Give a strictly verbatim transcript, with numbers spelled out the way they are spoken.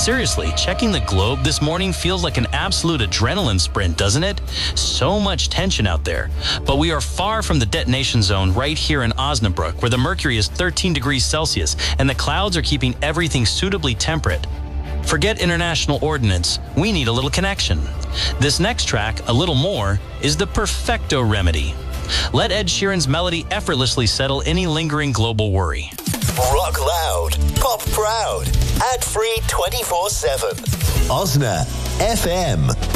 Seriously, checking the globe this morning feels like an absolute adrenaline sprint, doesn't it? So much tension out there. But we are far from the detonation zone right here in Osnabrück, where the mercury is thirteen degrees Celsius and the clouds are keeping everything suitably temperate. Forget international ordinance. We need a little connection. This next track, A Little More, is the perfecto remedy. Let Ed Sheeran's melody effortlessly settle any lingering global worry. Rock loud, pop proud, ad free twenty-four seven. Osna F M.